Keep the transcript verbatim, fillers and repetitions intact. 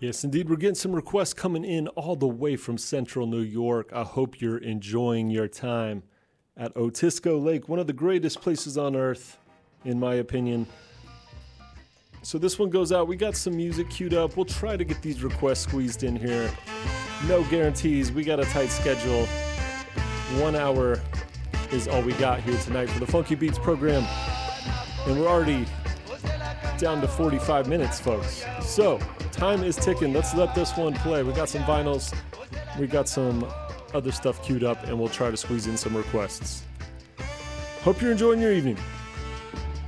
Yes, indeed. We're getting some requests coming in all the way from central New York. I hope you're enjoying your time at Otisco Lake, one of the greatest places on earth, in my opinion. So this one goes out. We got some music queued up. We'll try to get these requests squeezed in here. No guarantees. We got a tight schedule. One hour is all we got here tonight for the Funky Beats program. And we're already down to forty-five minutes, folks. So time is ticking. Let's let this one play. We got some vinyls. We got some other stuff queued up, and we'll try to squeeze in some requests. Hope you're enjoying your evening.